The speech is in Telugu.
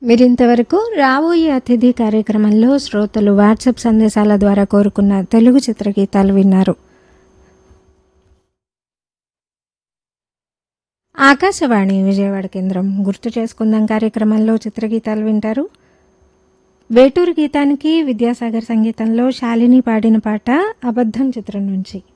మీరింతవరకు రాబోయే అతిథి కార్యక్రమంలో శ్రోతలు వాట్సాప్ సందేశాల ద్వారా కోరుకున్న తెలుగు చిత్రగీతాలు విన్నారు. ఆకాశవాణి విజయవాడ కేంద్రం గుర్తు చేసుకుందాం కార్యక్రమంలో చిత్రగీతాలు వింటారు. వేటూరు గీతానికి విద్యాసాగర్ సంగీతంలో శాలిని పాడిన పాట అబద్ధం చిత్రం నుంచి.